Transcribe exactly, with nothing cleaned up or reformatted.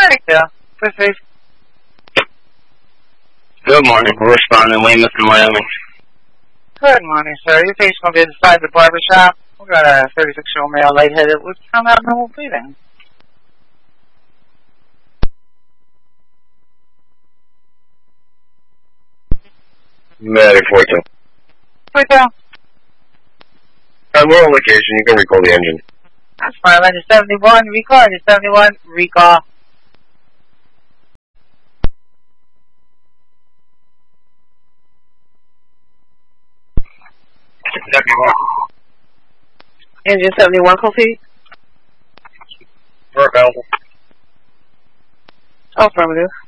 Thank you. Proceed. Good morning. We're responding, Weymouth in Wyoming. Good morning, sir. Your patient's going to be inside the barber shop. We've got a thirty-six-year-old male lightheaded with come out normal breathing. Medic forty-two. forty-two. Uh, we're on location. You can recall the engine. That's fine. Engine seventy-one, recall. Engine seventy-one, recall. seventy-one. Engine seventy-one, proceed. We're available. Affirmative.